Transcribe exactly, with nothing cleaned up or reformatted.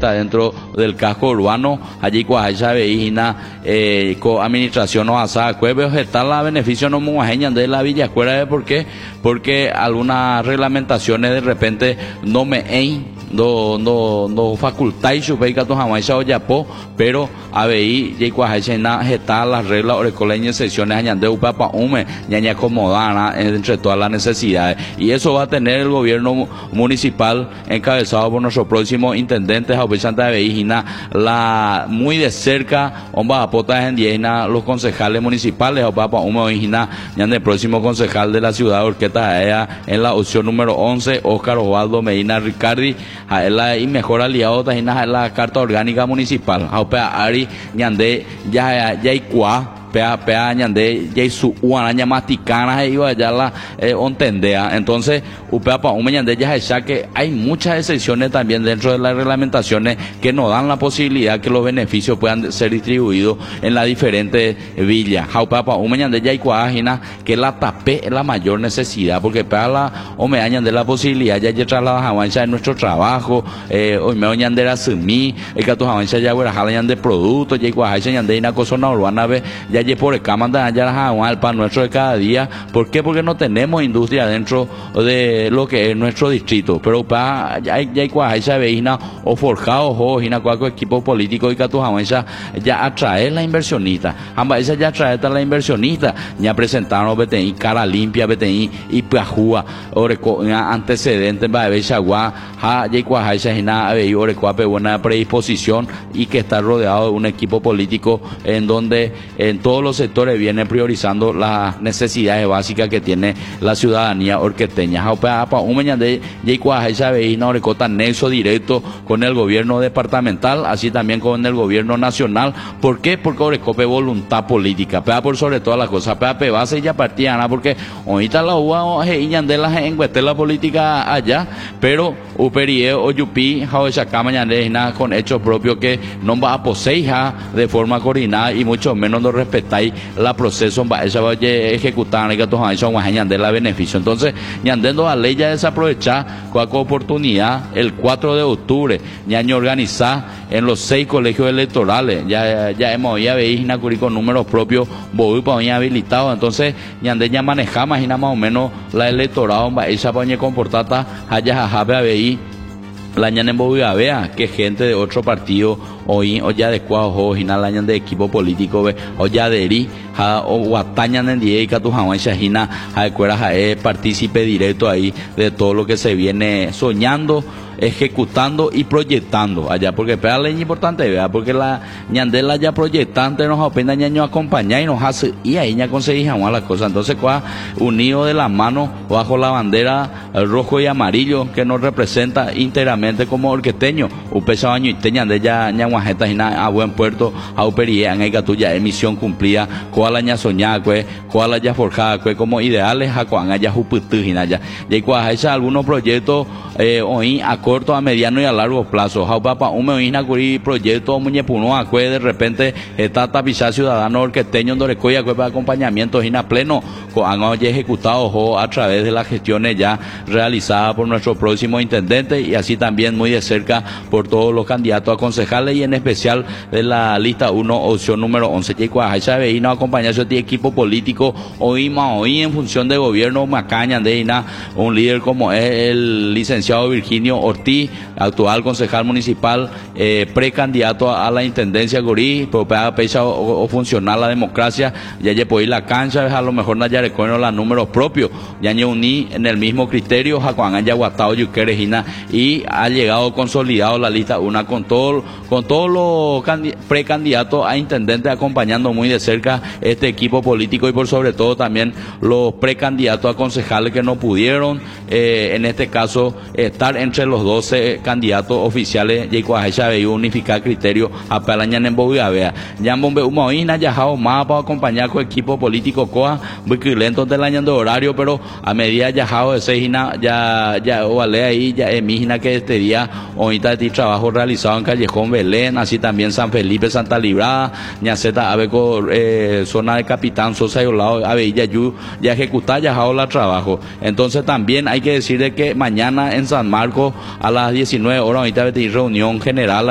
está dentro del casco urbano, allí cuaja veína, eh, con administración no asada, cueve objetar la beneficio no muajeñan de la Villa Escuela, ¿por qué? Porque algunas reglamentaciones de repente no me ein, no, no, no facultáis su beca tu jamás o yapo, pero a veí, y cuajena está las reglas orecoleñas sesiones añade upapa ume, ñaña acomodana entre todas las necesidades. Y eso va a tener el gobierno municipal encabezado por nuestro próximo intendente Jaupe Santa Veígina, la muy de cerca, omba apota en diena, los concejales municipales, opapa ume oígina, ñande próximo concejal de la ciudad de Orqueta en la opción número once, Óscar Osvaldo Medina Ricardi, la y mejor aliado en la carta orgánica municipal. Jaupe Ari ñande ya ya icua pea pea ñande ya su uanaña maticana iba allá la eh, ontendea. Entonces upea pa un ñande ya ya que hay muchas excepciones también dentro de las reglamentaciones que nos dan la posibilidad que los beneficios puedan ser distribuidos en las diferentes villas. Jaupe pa un ñande ya icua que la tapé es la mayor necesidad, porque para la o me añade la posibilidad ya ya traslada avanza en nuestro trabajo, eh, hoy me ñande la semi el que tu avanza ya fuera jalan de productos ya icua ñande una cosa no urbana ve ya y por acá mandan ya al pan nuestro de cada día. ¿Por qué? Porque no tenemos industria dentro de lo que es nuestro distrito. Pero para ya hay ya hay esa veína o forjado o hina cualquier equipo político y que tu ya ya atrae la inversionista. Ambas esa ya atrae a la inversionista. Ya presentaron B T I cara limpia B T I y pajúa oreco antecedentes va a ver chagua ja ya hay esa hina a ver oreco buena predisposición y que está rodeado de un equipo político en donde en todos los sectores viene priorizando las necesidades básicas que tiene la ciudadanía orqueteña. Nexo directo con el gobierno departamental, así también con el gobierno nacional. ¿Por qué? Porque Orecope voluntad política, pega por sobre todas las cosas, pega pe base y ya partida, porque ahorita la U A de la encueste la política allá, pero Uperie o Yupi, con hechos propios que no va a poseer de forma coordinada y mucho menos lo respetáis la proceso va esa va a ejecutar que todos son de la beneficio. Entonces ñandendo a ley ya desaprovechar con oportunidad el cuatro de octubre ñaño organizar en los seis colegios electorales ya ya hemos ya veis con números propios voy para habilitado. Entonces ñande ya manejamos y más o menos la electorado va esa para comportata allá jabe a veis la ñan vea que gente de otro partido hoy o ya adecuado o la ñan de equipo político ve o ya adherí o guatañan en die que tu jamás shahina a cuera es partícipe directo ahí de todo lo que se viene soñando, ejecutando y proyectando allá, porque para la importante vea porque la ñandela ya proyectante nos apenas ñaño acompañar y nos hace y ahí ya conseguimos las cosas. Entonces cua unido de la mano bajo la bandera rojo y amarillo que nos representa íntegramente como orqueteño upesa baño y teñan de ya ñaguajeta a buen puerto a upería en el tuya emisión cumplida cual aña soñada cue cual haya forjada cue como ideales a cuan haya juputu ya y cua esa algunos proyectos eh, hoy a corto, a mediano y a largo plazo. Jaupapa un meina curi proyecto muñepuno a cue de repente está tapizar ciudadano orqueteño donde coya cue para acompañamiento hina pleno han ejecutado o a través de las gestiones ya realizadas por nuestro próximo intendente y así también muy de cerca por todos los candidatos a concejales y en especial de la lista uno opción número once y cua esa veina acompañar su equipo político hoy más hoy en función de gobierno macaña de ina un líder como es el licenciado Virginio Ortiz, actual concejal municipal, eh, precandidato a, a la intendencia Gurí, pero para pesa o, o funcionar la democracia, ya ya puede ir la cancha, a lo mejor no haya recogido los números propios, ya ni uní en el mismo criterio, Jacuán haya guatado Yuquerejina y ha llegado consolidado la lista una con todo, con todos los precandidatos a intendente acompañando muy de cerca este equipo político y por sobre todo también los precandidatos a concejales que no pudieron, eh, en este caso, estar entre los doce candidatos oficiales y cuaja unificar criterio a palañan en Bobigavea. Ya bombe umoína ya jao más para acompañar con equipo político coa muy lento del año de horario, pero a medida ya jao de seis ya ya vale ahí ya emigina que este día ahorita de trabajo realizado en Callejón Belén, así también San Felipe, Santa Librada, Ñaceta, Abeco, eh, zona de Capitán Sosa y Olado, Aveilla Yu, ya ejecutar ya jao la trabajo. Entonces también hay que decir de que mañana en San Marcos a las diecinueve horas ahorita va a tener reunión general